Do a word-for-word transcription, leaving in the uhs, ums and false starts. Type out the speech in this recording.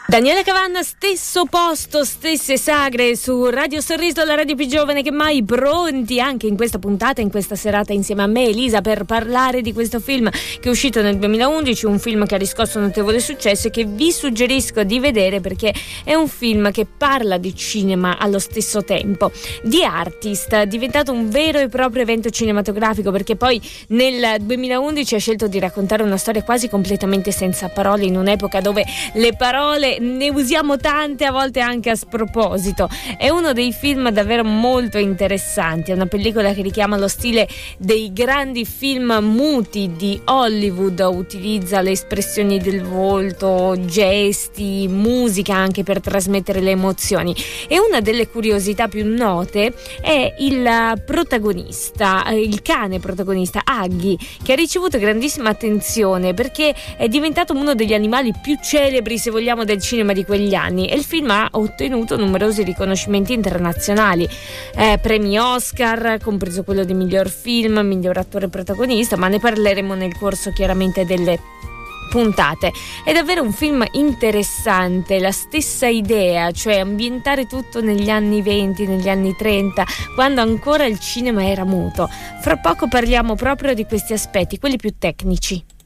Daniele Cavanna, stesso posto, stesse sagre su Radio Sorriso, la radio più giovane che mai, pronti anche in questa puntata, in questa serata insieme a me, Elisa, per parlare di questo film che è uscito nel duemilaundici, un film che ha riscosso notevole successo e che vi suggerisco di vedere perché è un film che parla di cinema allo stesso tempo. The Artist, diventato un vero e proprio evento cinematografico perché poi nel duemilaundici ha scelto di raccontare una storia quasi completamente senza parole in un'epoca dove le parole ne usiamo tante, a volte anche a sproposito. È uno dei film davvero molto interessanti, è una pellicola che richiama lo stile dei grandi film muti di Hollywood, utilizza le espressioni del volto, gesti, musica anche per trasmettere le emozioni. E una delle curiosità più note è il protagonista, il cane protagonista Aggie, che ha ricevuto grandissima attenzione perché è diventato uno degli animali più celebri, se vogliamo, del cinema di quegli anni, e il film ha ottenuto numerosi riconoscimenti internazionali, eh, premi Oscar, compreso quello di miglior film, miglior attore protagonista, ma ne parleremo nel corso chiaramente delle puntate. È davvero un film interessante, la stessa idea, cioè ambientare tutto negli anni venti, negli anni trenta, quando ancora il cinema era muto. Fra poco parliamo proprio di questi aspetti, quelli più tecnici.